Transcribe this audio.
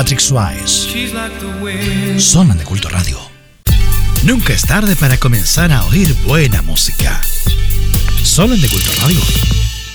Patrick Swayze. Zona de Culto Radio. Nunca es tarde para comenzar a oír buena música. Solo en De Culto Radio.